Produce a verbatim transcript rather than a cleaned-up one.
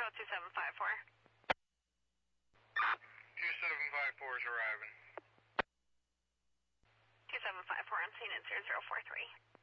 Control two seven five four. two seven five four is arriving. two seven five four, I'm seeing it zero zero four three.